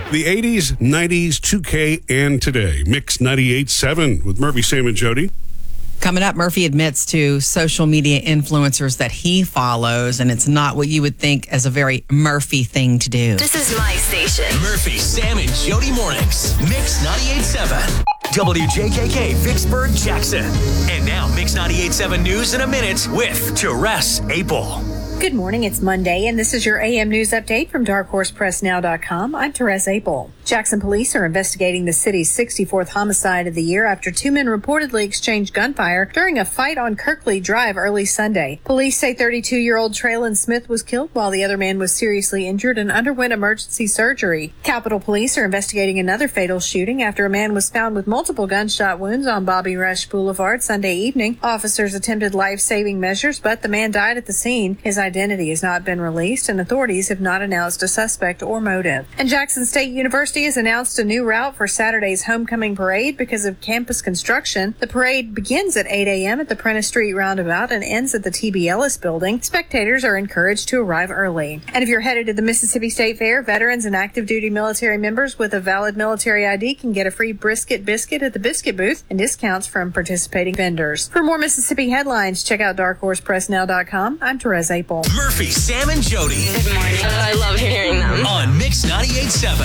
The 80s, 90s, 2K, and today. Mix 98.7 with Murphy, Sam, and Jody. Coming up, Murphy admits to social media influencers that he follows, and it's not what you would think as a very Murphy thing to do. This is my station. Murphy, Sam, and Jody mornings. Mix 98.7. WJKK, Vicksburg, Jackson. And now, Mix 98.7 News in a minute with Therese Apel. Good morning. It's Monday, and this is your AM News Update from DarkHorsePressNow.com. I'm Therese Apel. Jackson police are investigating the city's 64th homicide of the year after two men reportedly exchanged gunfire during a fight on Kirkley Drive early Sunday. Police say 32-year-old Traylon Smith was killed while the other man was seriously injured and underwent emergency surgery. Capitol Police are investigating another fatal shooting after a man was found with multiple gunshot wounds on Bobby Rush Boulevard Sunday evening. Officers attempted life-saving measures, but the man died at the scene. His identity has not been released, and authorities have not announced a suspect or motive. And Jackson State University has announced a new route for Saturday's homecoming parade because of campus construction. The parade begins at 8 a.m. at the Prentice Street roundabout and ends at the TB Ellis building. Spectators are encouraged to arrive early. And if you're headed to the Mississippi State Fair, veterans and active duty military members with a valid military ID can get a free brisket biscuit at the biscuit booth and discounts from participating vendors. For more Mississippi headlines, check out DarkHorsePressNow.com. I'm Therese Apel. Murphy, Sam, and Jody. Good morning. I love hearing them. On Mix 98.7.